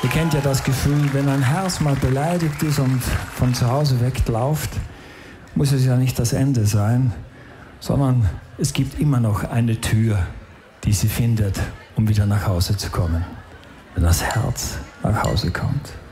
Ihr kennt ja das Gefühl, wenn ein Herz mal beleidigt ist und von zu Hause wegläuft, muss es ja nicht das Ende sein, sondern es gibt immer noch eine Tür, die sie findet, um wieder nach Hause zu kommen, wenn das Herz nach Hause kommt.